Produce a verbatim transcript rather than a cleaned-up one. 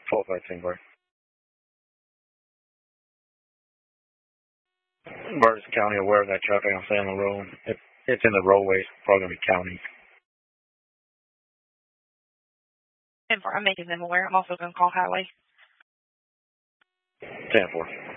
twelve eighteen, bro. Burris County aware of that traffic on Salmon Road. It, it's in the roadways, probably going to be county. And I'm making them aware. I'm also going to call highway. ten four.